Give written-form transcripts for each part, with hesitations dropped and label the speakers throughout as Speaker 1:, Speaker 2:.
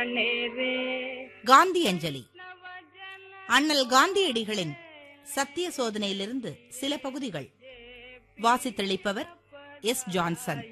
Speaker 1: காந்தி அஞ்சலி. அண்ணல் காந்தியடிகளின் சத்திய சோதனையிலிருந்து சில பகுதிகள். வாசித்தளிப்பவர் எஸ். ஜான்சன்.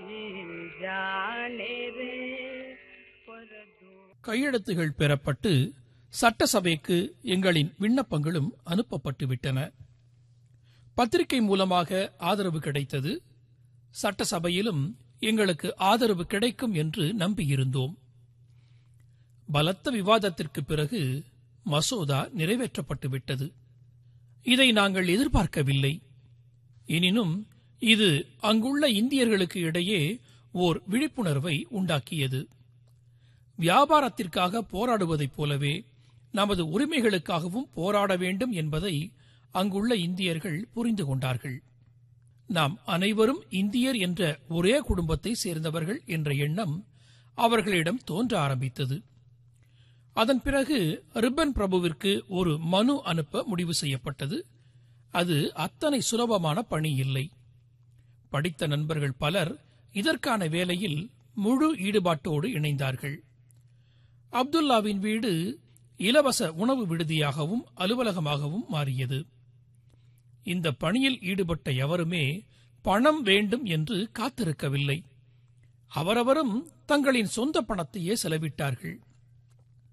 Speaker 2: கையெழுத்துகள் பெறப்பட்டு சட்டசபைக்கு எங்களின் விண்ணப்பங்களும் அனுப்பப்பட்டு விட்டன. பத்திரிகை மூலமாக ஆதரவு கிடைத்தது. சட்டசபையிலும் எங்களுக்கு ஆதரவு கிடைக்கும் என்று நம்பியிருந்தோம். பலத்த விவாதத்திற்கு பிறகு மசோதா நிறைவேற்றப்பட்டுவிட்டது. இதை நாங்கள் எதிர்பார்க்கவில்லை. எனினும் இது அங்குள்ள இந்தியர்களுக்கு இடையே ஓர் விழிப்புணர்வை உண்டாக்கியது. வியாபாரத்திற்காக போராடுவதைப் போலவே நமது உரிமைகளுக்காகவும் போராட வேண்டும் என்பதை அங்குள்ள இந்தியர்கள் புரிந்து கொண்டார்கள். நாம் அனைவரும் இந்தியர் என்ற ஒரே குடும்பத்தை சேர்ந்தவர்கள் என்ற எண்ணம் அவர்களிடம் தோன்ற ஆரம்பித்தது. அதன் பிறகு ரிப்பன் பிரபுவிற்கு ஒரு மனு அனுப்ப முடிவு செய்யப்பட்டது. அது அத்தனை சுலபமான பணி இல்லை. படித்த நண்பர்கள் பலர் இதற்கான வேலையில் முழு ஈடுபாட்டோடு இணைந்தார்கள். அப்துல்லாவின் வீடு இலவச உணவு விடுதியாகவும் அலுவலகமாகவும் மாறியது. இந்த பணியில் ஈடுபட்ட எவருமே பணம் வேண்டும் என்று காத்திருக்கவில்லை. அவரவரும் தங்களின் சொந்த பணத்தையே செலவிட்டார்கள்.